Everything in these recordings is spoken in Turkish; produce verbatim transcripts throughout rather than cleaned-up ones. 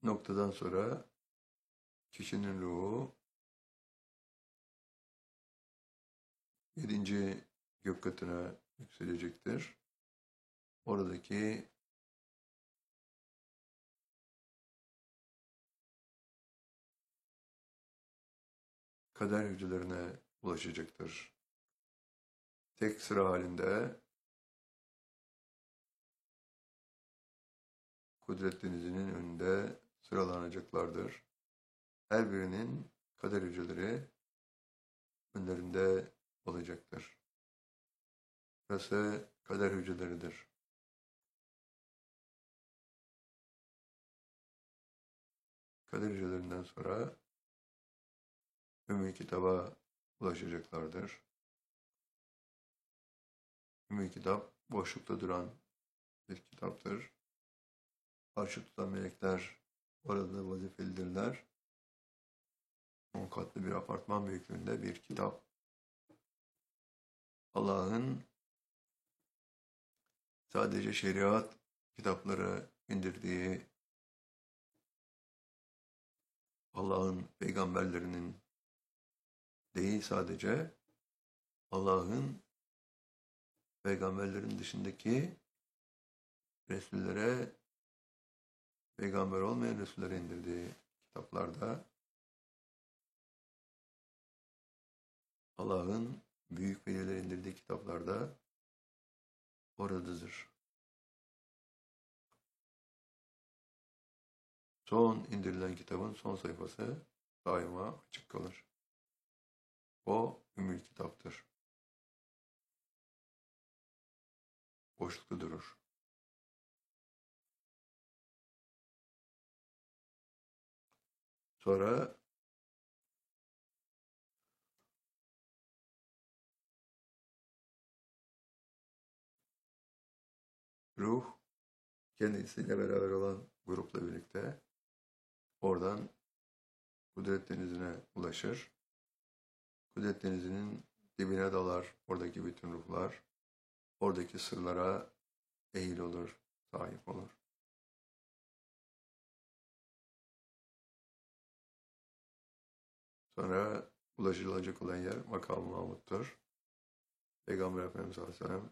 noktadan sonra kişinin ruhu yedinci gök katına yükselecektir. Oradaki kader hücrelerine ulaşacaktır. Tek sıra halinde kudret denizinin önünde sıralanacaklardır. Her birinin kader hücreleri önlerinde olacaktır. Burası kader hücreleridir. Kader hücrelerinden sonra Ümmü Kitap'a ulaşacaklardır. Ümmü Kitap boşlukta duran bir kitaptır. Arşı tutan melekler orada vazifelidirler. On katlı bir apartman büyüklüğünde bir kitap. Allah'ın sadece şeriat kitapları indirdiği, Allah'ın peygamberlerinin değil sadece, Allah'ın peygamberlerin dışındaki Resullere, peygamber olmayan Resullere indirdiği kitaplarda Allah'ın büyük veliler indirdiği kitaplarda oradadır. Son indirilen kitabın son sayfası daima açık kalır. O Ümmül Kitap'tır. Boşlukta durur. Sonra ruh kendisiyle beraber olan grupla birlikte oradan Kudret Denizi'ne ulaşır. Kudret Denizi'nin dibine dalar oradaki bütün ruhlar. Oradaki sırlara ehil olur, sahip olur. Sonra ulaşılacak olan yer Makam-ı Mahmud'dur. Peygamber Efendimiz sallallahu aleyhi ve sellem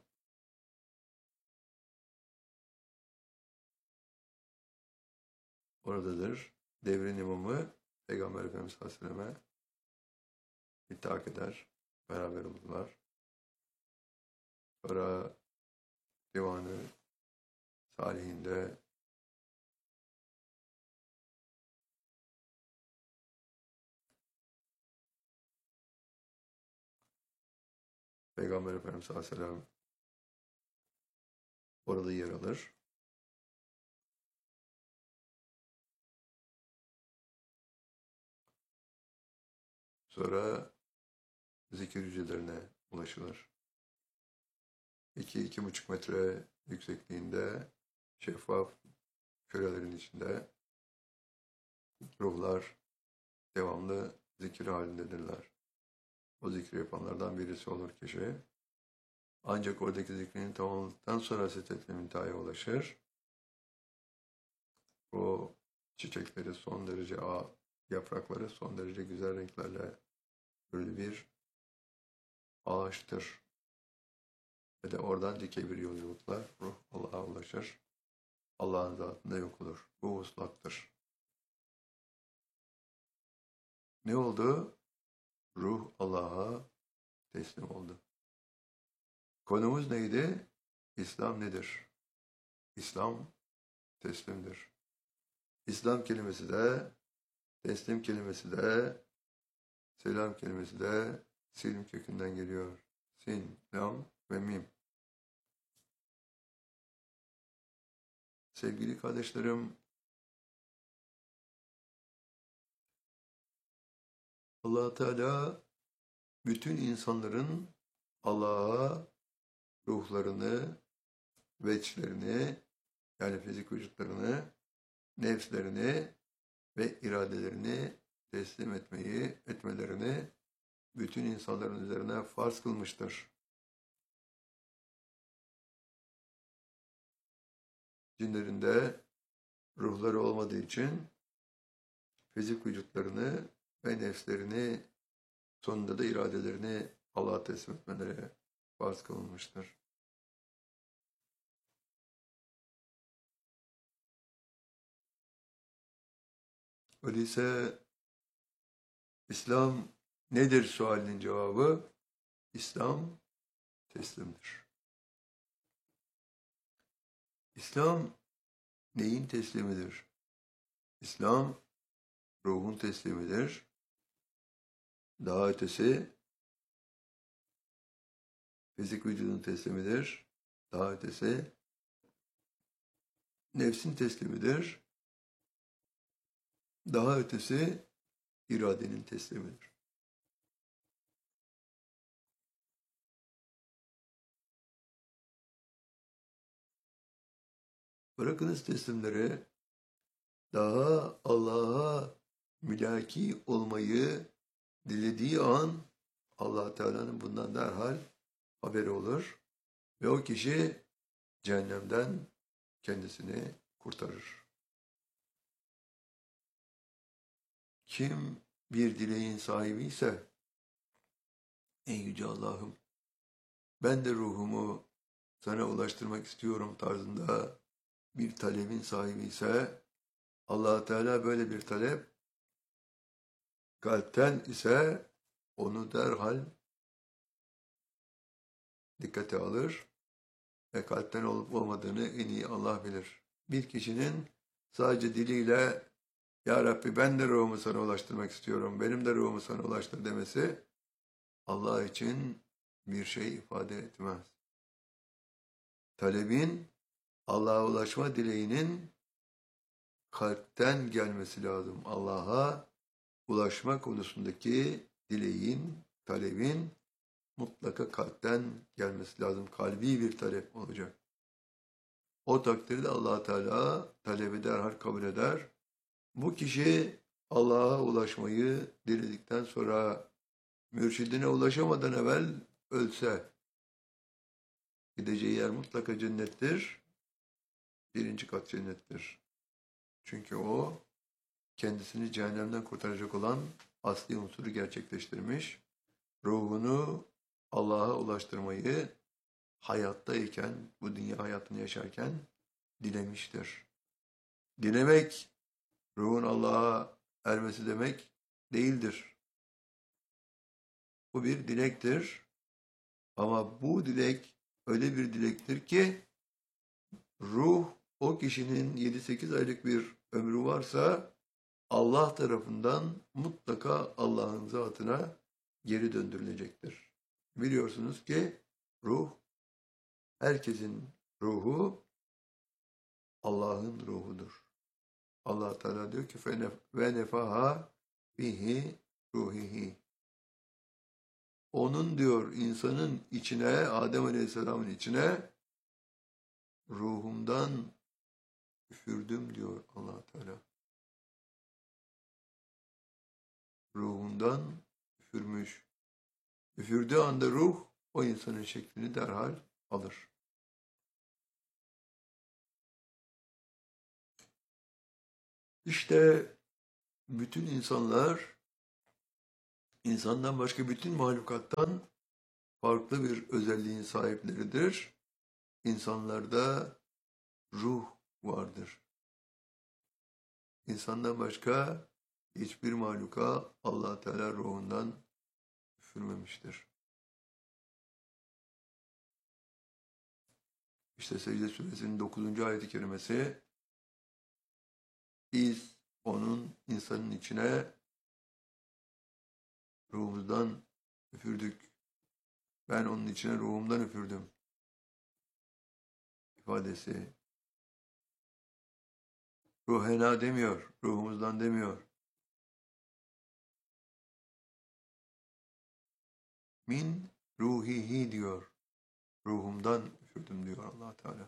oradadır. Devrin imamı Peygamber Efendimiz sallallahu aleyhi ve selleme iltihak eder. Beraber oldular. Sonra Divanı Salihinde Peygamber Efendimiz sallallahu aleyhi ve sellem orada yer alır. Sonra zikir hücrelerine ulaşılır. iki iki buçuk metre yüksekliğinde şeffaf kürelerin içinde ruhlar devamlı zikir halindedirler. O zikri yapanlardan birisi olur kişi. Ancak oradaki zikrini tamamladıktan sonra Sidret-i Münteha'ya ulaşır. O çiçekleri son derece ağ, yaprakları son derece güzel renklerle böyle bir ağaçtır. Ve de oradan dikey bir yolculukla ruh Allah'a ulaşır. Allah'ın zatında yok olur. Bu vuslattır. Ne oldu? Ruh Allah'a teslim oldu. Konumuz neydi? İslam nedir? İslam teslimdir. İslam kelimesi de, teslim kelimesi de, selam kelimesi de silm kökünden geliyor. Sin, lam ve mim. Sevgili kardeşlerim, Allah Teala bütün insanların Allah'a ruhlarını, veçlerini, yani fizik vücutlarını, nefslerini ve iradelerini teslim etmeyi, etmelerini bütün insanların üzerine farz kılmıştır. Cinlerin de ruhları olmadığı için fizik vücutlarını ve nefslerini, sonunda da iradelerini Allah'a teslim etmeleri farz kılınmıştır. Öyleyse İslam nedir sualinin cevabı? İslam teslimdir. İslam neyin teslimidir? İslam ruhun teslimidir. Daha ötesi fizik vücudun teslimidir. Daha ötesi nefsin teslimidir. Daha ötesi iradenin teslimidir. Bırakınız teslimleri, daha Allah'a mülaki olmayı dilediği an Allah Teala'nın bundan derhal haberi olur ve o kişi cehennemden kendisini kurtarır. Kim bir dileğin sahibi ise, ey yüce Allah'ım, ben de ruhumu sana ulaştırmak istiyorum tarzında bir talebin sahibi ise, Allah Teala böyle bir talep kalpten ise onu derhal dikkate alır ve kalpten olup olmadığını en iyi Allah bilir. Bir kişinin sadece diliyle Ya Rabbi ben de ruhumu sana ulaştırmak istiyorum, benim de ruhumu sana ulaştır demesi Allah için bir şey ifade etmez. Talebin, Allah'a ulaşma dileğinin kalpten gelmesi lazım. Allah'a ulaşma konusundaki dileğin, talebin mutlaka kalpten gelmesi lazım. Kalbi bir talep olacak. O takdirde Allah Teala talebi derhal kabul eder. Bu kişi Allah'a ulaşmayı diledikten sonra mürşidine ulaşamadan evvel ölse gideceği yer mutlaka cennettir. Birinci kat cennettir. Çünkü o kendisini cehennemden kurtaracak olan asli unsuru gerçekleştirmiş. Ruhunu Allah'a ulaştırmayı hayattayken, bu dünya hayatını yaşarken dilemiştir. Dilemek, ruhun Allah'a ermesi demek değildir. Bu bir dilektir. Ama bu dilek öyle bir dilektir ki ruh o kişinin yedi sekiz aylık bir ömrü varsa Allah tarafından mutlaka Allah'ın zatına geri döndürülecektir. Biliyorsunuz ki ruh, herkesin ruhu Allah'ın ruhudur. Allah Teala diyor ki ve nefaha bihi ruhihi. Onun diyor insanın içine, Adem Aleyhisselam'ın içine ruhumdan üfürdüm diyor Allah Teala. Ruhundan üfürmüş. Üfürdüğü anda ruh o insanın şeklini derhal alır. İşte bütün insanlar, insandan başka bütün mahlukattan farklı bir özelliğin sahipleridir. İnsanlarda ruh vardır. İnsandan başka hiçbir mahluka Allah Teala ruhundan üfürmemiştir. İşte Secde Suresinin dokuzuncu ayet-i kerimesi, biz onun insanın içine ruhumuzdan üfürdük. Ben onun içine ruhumdan üfürdüm ifadesi. Ruhena demiyor, ruhumuzdan demiyor. Min ruhihi diyor. Ruhumdan üfürdüm diyor Allah Teala.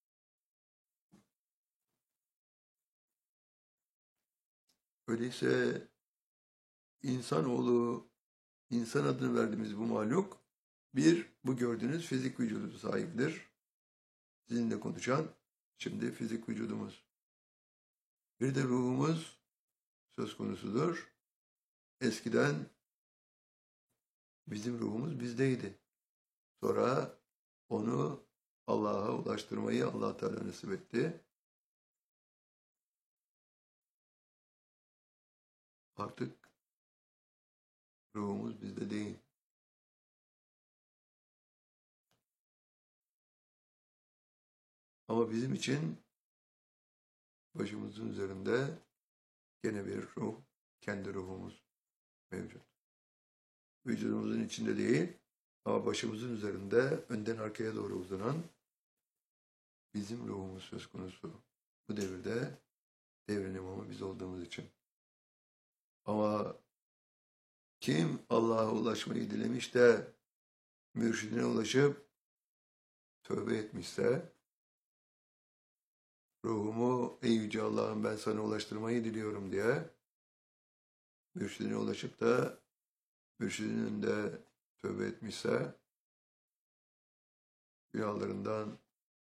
Öyleyse insanoğlu, insan adını verdiğimiz bu mahluk, bir, bu gördüğünüz fizik vücudu sahibidir. Sizinle konuşan şimdi fizik vücudumuz. Bir de ruhumuz söz konusudur. Eskiden bizim ruhumuz bizdeydi. Sonra onu Allah'a ulaştırmayı Allah Teala nasip etti. Artık ruhumuz bizde değil. Ama bizim için başımızın üzerinde gene bir ruh, kendi ruhumuz mevcut. Vücudumuzun içinde değil ama başımızın üzerinde önden arkaya doğru uzanan bizim ruhumuz söz konusu. Bu devirde devrin imamı biz olduğumuz için. Ama kim Allah'a ulaşmayı dilemiş de mürşidine ulaşıp tövbe etmişse, ruhumu ey yüce Allah'ım ben sana ulaştırmayı diliyorum diye mürşidine ulaşıp da mürşidinin önünde tövbe etmişse, günahlarından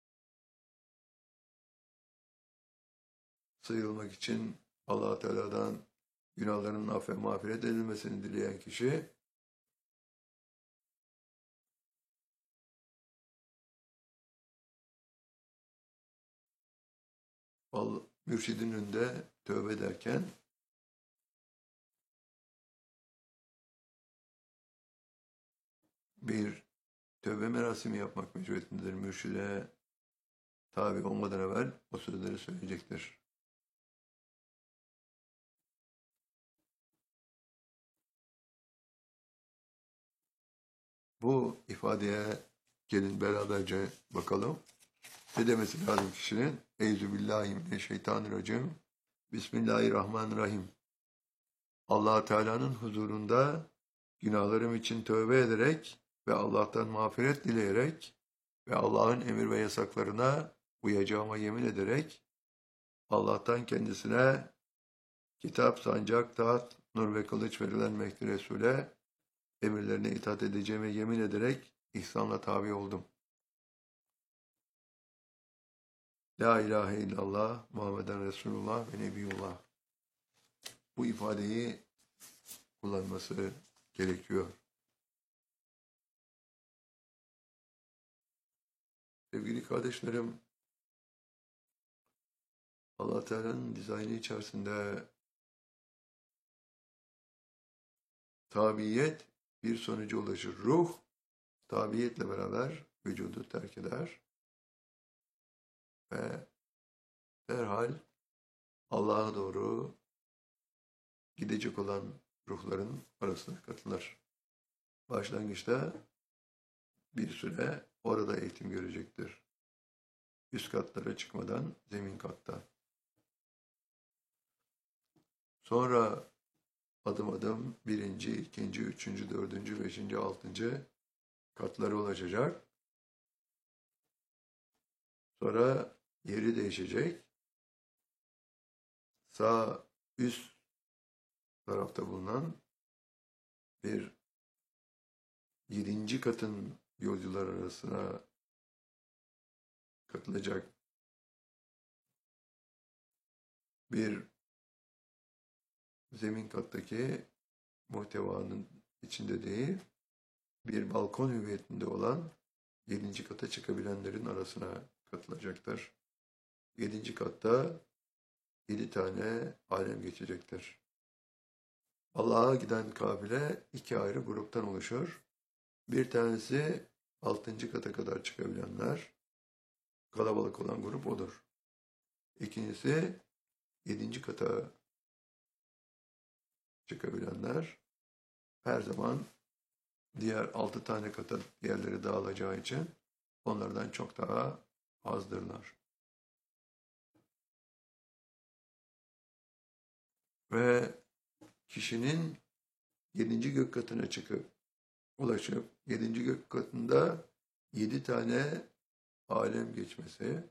sıyrılmak için Allah Teala'dan günahlarının af ve mağfiret edilmesini dileyen kişi mürşidin önünde tövbe ederken bir tövbe merasimi yapmak mecburiyetindedir. Mürşide tabi olmadan evvel o sözleri söyleyecektir. Bu ifadeye gelin beraberce bakalım. Ne demesi lazım kişinin? Euzubillahimineşşeytanirracim. Bismillahirrahmanirrahim. Allah Teala'nın huzurunda günahlarım için tövbe ederek ve Allah'tan mağfiret dileyerek ve Allah'ın emir ve yasaklarına uyacağıma yemin ederek Allah'tan kendisine kitap, sancak, taht, nur ve kılıç verilen Mehdi Resul'e emirlerine itaat edeceğime yemin ederek ihsanla tabi oldum. La ilahe illallah, Muhammeden Resulullah ve Nebiyullah. Bu ifadeyi kullanması gerekiyor. Sevgili kardeşlerim, Allah Teala'nın dizaynı içerisinde tabiyet bir sonuca ulaşır. Ruh, tabiyetle beraber vücudu terk eder ve derhal Allah'a doğru gidecek olan ruhların arasına katılır. Başlangıçta bir süre orada eğitim görecektir. Üst katlara çıkmadan zemin katta. Sonra adım adım birinci, ikinci, üçüncü, dördüncü, beşinci, altıncı katları ulaşacak. Sonra yeri değişecek. Sağ üst tarafta bulunan bir yedinci katın yolcular arasına katılacak bir zemin kattaki muhtevanın içinde değil, bir balkon hüviyetinde olan yedinci kata çıkabilenlerin arasına katılacaktır. Yedinci katta yedi tane alem geçecektir. Allah'a giden kafile iki ayrı gruptan oluşur. Bir tanesi altıncı kata kadar çıkabilenler, kalabalık olan grup odur. İkincisi yedinci kata çıkabilenler, her zaman diğer altı tane kata yerleri dağılacağı için onlardan çok daha azdırlar. Ve kişinin yedinci gök katına çıkıp ulaşıp yedinci gök katında yedi tane alem geçmesi,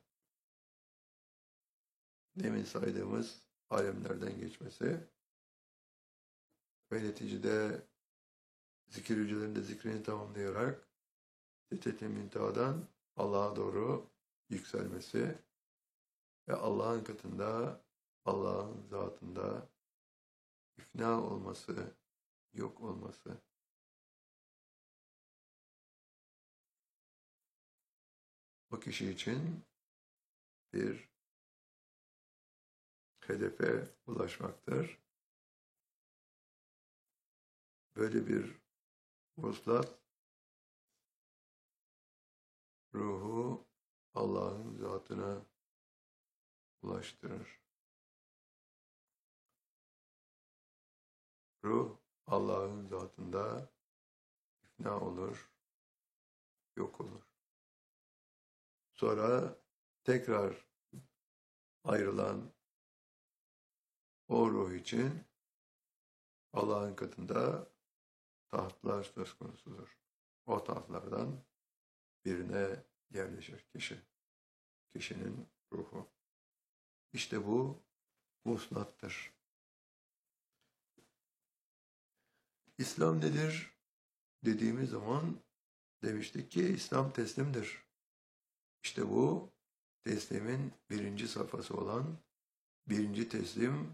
demin saydığımız alemlerden geçmesi ve neticede zikir hücrelerinde zikrini tamamlayarak Sidret-i Münteha'dan Allah'a doğru yükselmesi ve Allah'ın katında, Allah'ın zatında ifna olması, yok olması. O kişi için bir hedefe ulaşmaktır. Böyle bir vuslat ruhu Allah'ın zatına ulaştırır. Ruh Allah'ın zatında ifna olur, yok olur. Sonra tekrar ayrılan o ruh için Allah'ın katında tahtlar söz konusudur. O tahtlardan birine yerleşir kişi. Kişinin ruhu. İşte bu vuslattır. İslam nedir dediğimiz zaman demiştik ki İslam teslimdir. İşte bu teslimin birinci safhası olan birinci teslim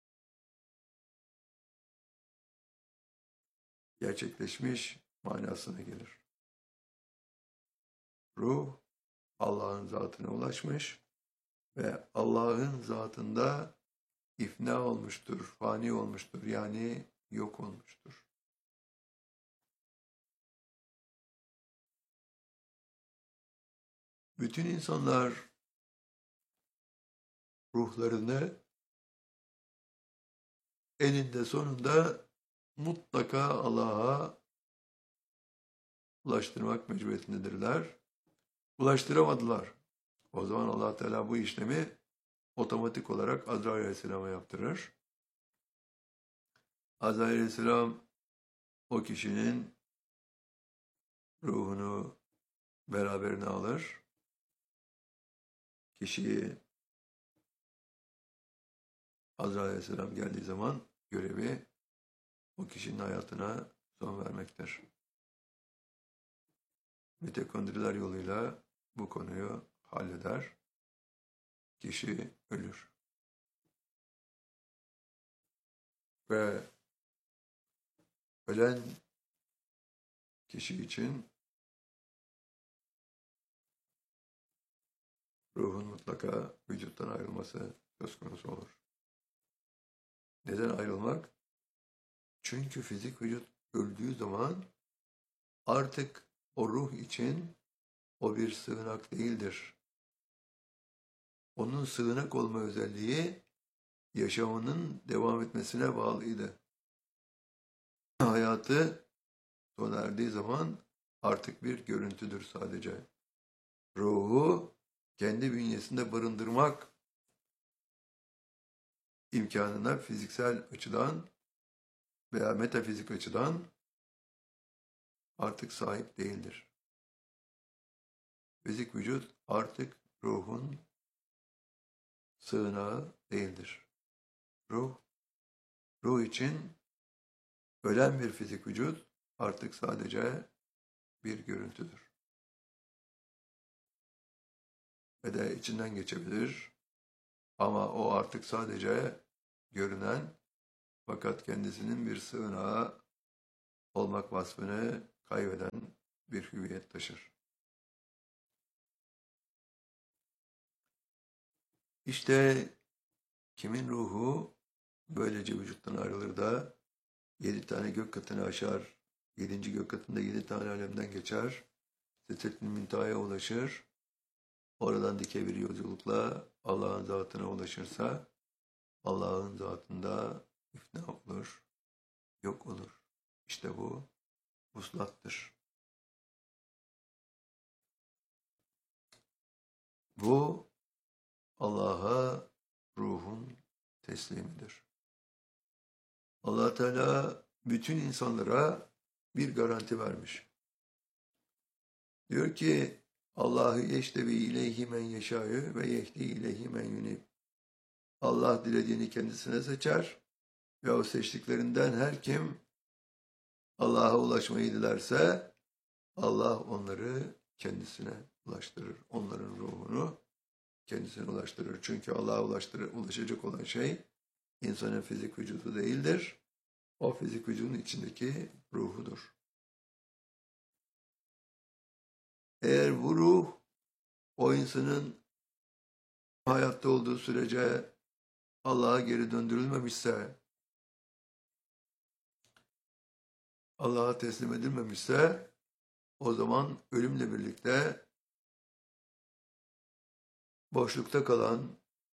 gerçekleşmiş manasına gelir. Ruh Allah'ın zatına ulaşmış ve Allah'ın zatında ifna olmuştur, fani olmuştur, yani yok olmuştur. Bütün insanlar ruhlarını eninde sonunda mutlaka Allah'a ulaştırmak mecburiyetindedirler. Ulaştıramadılar. O zaman Allah Teala bu işlemi otomatik olarak Azrail Aleyhisselam'a yaptırır. Azrail Aleyhisselam o kişinin ruhunu beraberine alır. Kişiyi Azrail Aleyhisselam geldiği zaman görevi o kişinin hayatına son vermektir. Mitokondriler yoluyla bu konuyu halleder. Kişi ölür. Ve ölen kişi için ruhun mutlaka vücuttan ayrılması söz konusu olur. Neden ayrılmak? Çünkü fizik vücut öldüğü zaman artık o ruh için o bir sığınak değildir. Onun sığınak olma özelliği yaşamının devam etmesine bağlıydı. Hayatı sona erdiği zaman artık bir görüntüdür sadece. Ruhu kendi bünyesinde barındırmak imkanına fiziksel açıdan veya metafizik açıdan artık sahip değildir. Fizik vücut artık ruhun sığınağı değildir. Ruh, ruh için ölen bir fizik vücut artık sadece bir görüntüdür. Ve de içinden geçebilir ama o artık sadece görünen fakat kendisinin bir sığınağı olmak vasfını kaybeden bir hüviyet taşır. İşte kimin ruhu böylece vücuttan ayrılır da yedi tane gök katını aşar, yedinci gök katında yedi tane alemden geçer, Sidretül Münteha'ya ulaşır, oradan dike bir yolculukla Allah'ın zatına ulaşırsa, Allah'ın zatında ifna olur, yok olur. İşte bu vuslattır. Bu Allah'a ruhun teslimidir. Allah Teala bütün insanlara bir garanti vermiş. Diyor ki Allahu yeştevi ileyhi men yeşâ'ü ve yehdi ileyhi men yunib. Allah dilediğini kendisine seçer ve o seçtiklerinden her kim Allah'a ulaşmayı dilerse Allah onları kendisine ulaştırır. Onların ruhunu kendisine ulaştırır. Çünkü Allah'a ulaştırır, ulaşacak olan şey insanın fizik vücudu değildir. O fizik vücudun içindeki ruhudur. Eğer bu ruh o insanın hayatta olduğu sürece Allah'a geri döndürülmemişse, Allah'a teslim edilmemişse, o zaman ölümle birlikte boşlukta kalan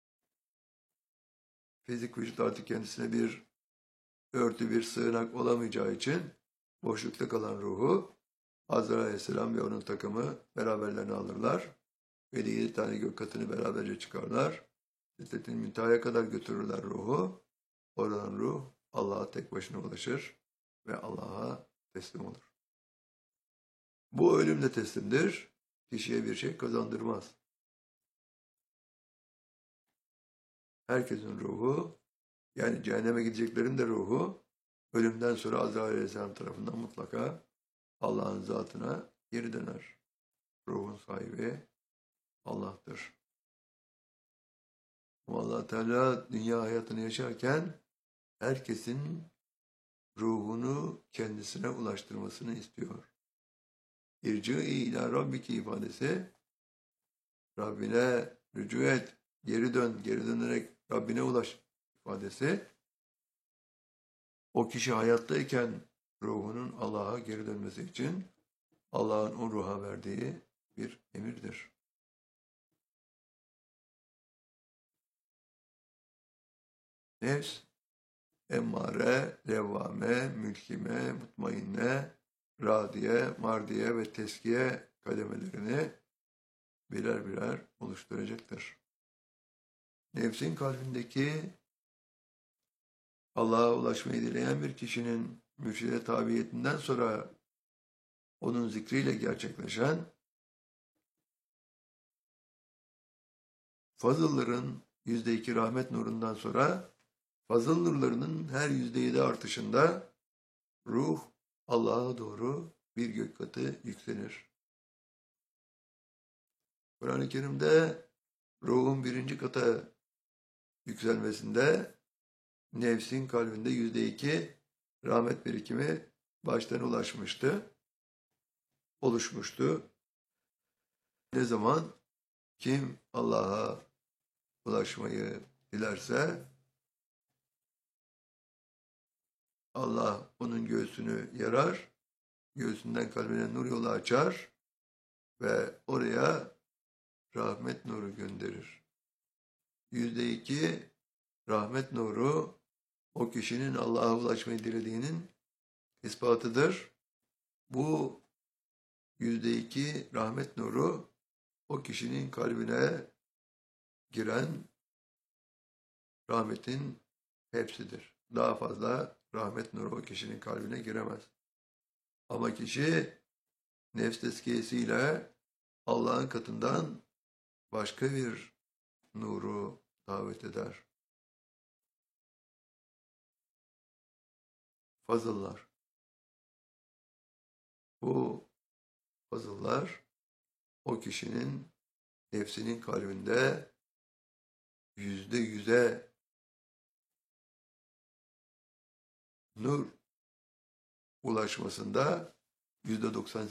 fizik vücut artık kendisine bir örtü, bir sığınak olamayacağı için boşlukta kalan ruhu Azrail Aleyhisselam ve onun takımı beraberlerine alırlar. Ve yedi tane gök katını beraberce çıkarlar. Sidretin müntehaya kadar götürürler ruhu. Oradan ruh Allah'a tek başına ulaşır ve Allah'a teslim olur. Bu ölümle teslimdir. Kişiye bir şey kazandırmaz. Herkesin ruhu, yani cehenneme gideceklerin de ruhu, ölümden sonra Azrail Aleyhisselam tarafından mutlaka Allah'ın zatına geri döner. Ruhun sahibi Allah'tır. Allah Teala dünya hayatını yaşarken herkesin ruhunu kendisine ulaştırmasını istiyor. İrci-i ila rabbiki ifadesi, Rabbine rücu et, geri dön, geri dönerek Rabbine ulaş ifadesi, o kişi hayattayken ruhunun Allah'a geri dönmesi için Allah'ın o ruha verdiği bir emirdir. Nefs, emmare, levvame, mülkime, mutmainne, radiye, mardiye ve teskiye kademelerini birer birer oluşturacaktır. Nefsin kalbindeki Allah'a ulaşmayı dileyen bir kişinin mürşide tabiyetinden sonra onun zikriyle gerçekleşen fazılların yüzde iki rahmet nurundan sonra fazıl nurlarının her yüzde yedi artışında ruh Allah'a doğru bir gök katı yükselir. Kur'an-ı Kerim'de ruhun birinci kata yükselmesinde nefsin kalbinde yüzde iki rahmet birikimi baştan ulaşmıştı, oluşmuştu. Ne zaman kim Allah'a ulaşmayı dilerse Allah onun göğsünü yarar, göğsünden kalbine nur yolu açar ve oraya rahmet nuru gönderir. Yüzde iki rahmet nuru o kişinin Allah'a ulaşmayı dilediğinin ispatıdır. Bu yüzde iki rahmet nuru o kişinin kalbine giren rahmetin hepsidir. Daha fazla rahmet nuru o kişinin kalbine giremez. Ama kişi nefs tezkiyesiyle Allah'ın katından başka bir nuru davet eder. Fazıllar. Bu fazıllar o kişinin nefsinin kalbinde yüzde yüze nur ulaşmasında yüzde doksan